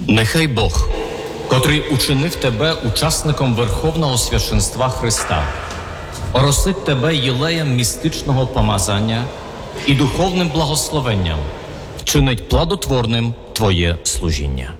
Нехай Бог, котрий учинив тебе учасником Верховного священства Христа, оросить тебе єлеєм містичного помазання і духовним благословенням, вчинить плодотворним твоє служіння.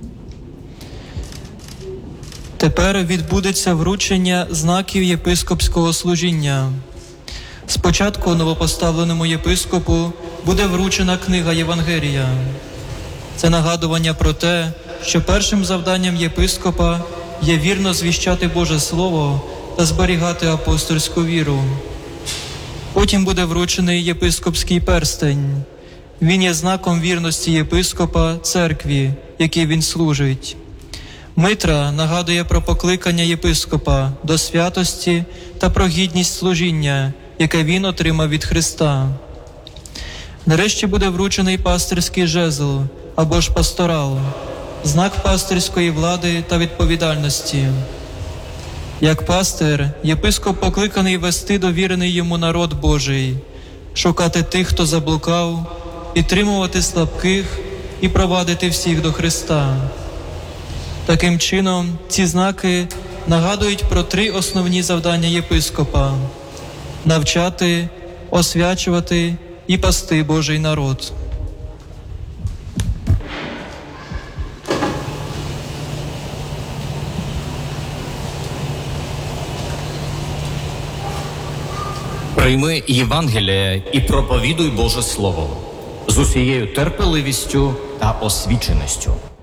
Тепер відбудеться вручення знаків єпископського служіння. Спочатку новопоставленому єпископу буде вручена книга Євангелія. Це нагадування про те, що першим завданням єпископа є вірно звіщати Боже Слово та зберігати апостольську віру. Потім буде вручений єпископський перстень. Він є знаком вірності єпископа церкві, якій він служить. Митра нагадує про покликання єпископа до святості та про гідність служіння, яке він отримав від Христа. Нарешті буде вручений пастирський жезл або ж пасторал, знак пастирської влади та відповідальності. Як пастир, єпископ покликаний вести довірений йому народ Божий, шукати тих, хто заблукав, підтримувати слабких і провадити всіх до Христа. Таким чином, ці знаки нагадують про три основні завдання єпископа – навчати, освячувати і пасти Божий народ. Прийми Євангеліє і проповідуй Боже Слово з усією терпеливістю та освіченістю.